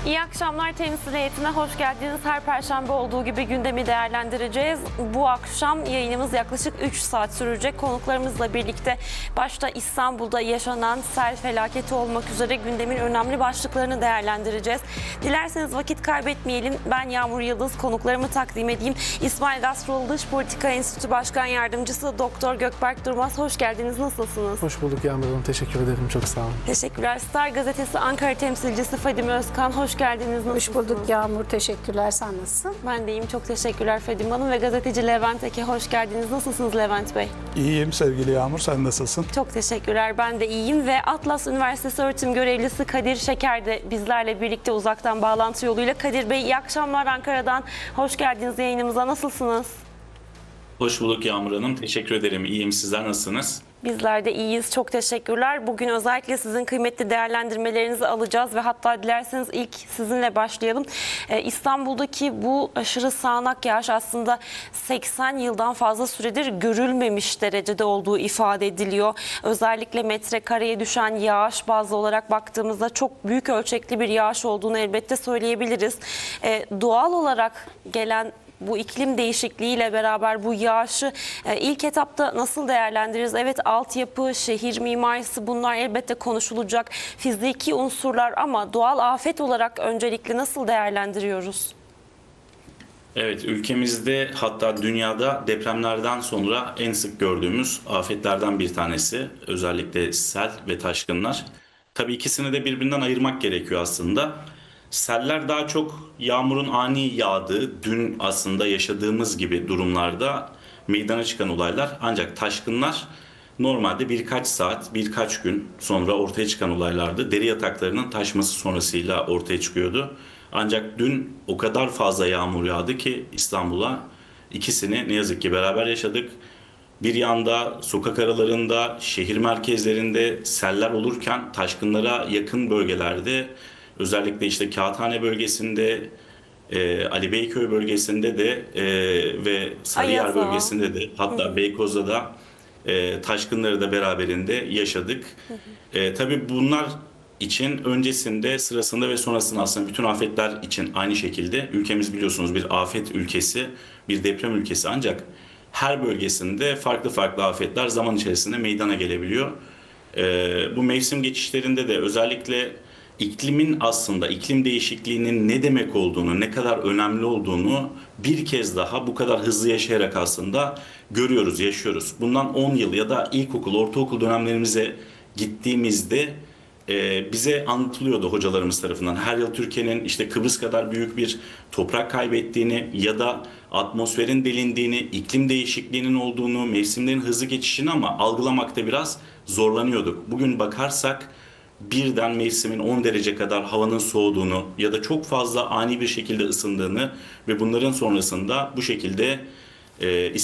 İyi akşamlar, temsil heyetine hoş geldiniz. Her perşembe olduğu gibi gündemi değerlendireceğiz. Bu akşam yayınımız yaklaşık 3 saat sürecek. Konuklarımızla birlikte başta İstanbul'da yaşanan sel felaketi olmak üzere gündemin önemli başlıklarını değerlendireceğiz. Dilerseniz vakit kaybetmeyelim. Ben Yağmur Yıldız, konuklarımı takdim edeyim. İsmail Gastroğlu Dış Politika Enstitüsü Başkan Yardımcısı Doktor Gökberk Durmaz. Hoş geldiniz. Nasılsınız? Hoş bulduk Yağmur Hanım. Teşekkür ederim. Çok sağ olun. Teşekkürler. Star Gazetesi Ankara temsilcisi Fadime Özkan. Hoş geldiniz. Nasılsınız? Hoş bulduk Yağmur. Teşekkürler. Sen nasılsın? Ben de iyiyim. Çok teşekkürler Fadime Hanım ve gazeteci Levent Eke. Hoş geldiniz. Nasılsınız Levent Bey? İyiyim sevgili Yağmur. Sen nasılsın? Çok teşekkürler. Ben de iyiyim ve Atlas Üniversitesi öğretim görevlisi Kadir Şeker de bizlerle birlikte uzaktan bağlantı yoluyla. Kadir Bey, iyi akşamlar Ankara'dan. Hoş geldiniz yayınımıza. Nasılsınız? Hoş bulduk Yağmur Hanım. Teşekkür ederim. İyiyim. Sizler nasılsınız? Bizler de iyiyiz. Çok teşekkürler. Bugün özellikle sizin kıymetli değerlendirmelerinizi alacağız ve hatta dilerseniz ilk sizinle başlayalım. İstanbul'daki bu aşırı sağanak yağış aslında 80 yıldan fazla süredir görülmemiş derecede olduğu ifade ediliyor. Özellikle metrekareye düşen yağış bazlı olarak baktığımızda çok büyük ölçekli bir yağış olduğunu elbette söyleyebiliriz. Doğal olarak gelen bu iklim değişikliğiyle beraber bu yağışı ilk etapta nasıl değerlendiririz? Evet, altyapı, şehir mimarisi, bunlar elbette konuşulacak fiziki unsurlar ama doğal afet olarak öncelikle nasıl değerlendiriyoruz? Evet, ülkemizde hatta dünyada depremlerden sonra en sık gördüğümüz afetlerden bir tanesi. Özellikle sel ve taşkınlar. Tabii ikisini de birbirinden ayırmak gerekiyor aslında. Seller daha çok yağmurun ani yağdığı, dün aslında yaşadığımız gibi durumlarda meydana çıkan olaylar. Ancak taşkınlar normalde birkaç saat, birkaç gün sonra ortaya çıkan olaylardı. Deri yataklarının taşması sonrasıyla ortaya çıkıyordu. Ancak dün o kadar fazla yağmur yağdı ki İstanbul'a, ikisini ne yazık ki beraber yaşadık. Bir yanda sokak aralarında, şehir merkezlerinde seller olurken taşkınlara yakın bölgelerde, özellikle işte Kağıthane bölgesinde, Ali Beyköy bölgesinde de ve Sarıyer Ayaza bölgesinde de, hatta Beykoz'da da taşkınları da beraberinde yaşadık. Tabii bunlar için öncesinde, sırasında ve sonrasında aslında bütün afetler için aynı şekilde ülkemiz biliyorsunuz bir afet ülkesi, bir deprem ülkesi, ancak her bölgesinde farklı farklı afetler zaman içerisinde meydana gelebiliyor. Bu mevsim geçişlerinde de özellikle iklimin, aslında iklim değişikliğinin ne demek olduğunu, ne kadar önemli olduğunu bir kez daha bu kadar hızlı yaşayarak aslında görüyoruz, yaşıyoruz. Bundan 10 yıl ya da ilkokul, ortaokul dönemlerimize gittiğimizde bize anlatılıyordu hocalarımız tarafından. Her yıl Türkiye'nin işte Kıbrıs kadar büyük bir toprak kaybettiğini ya da atmosferin delindiğini, iklim değişikliğinin olduğunu, mevsimlerin hızlı geçişini ama algılamakta biraz zorlanıyorduk. Bugün bakarsak birden mevsimin 10 derece kadar havanın soğuduğunu ya da çok fazla ani bir şekilde ısındığını ve bunların sonrasında bu şekilde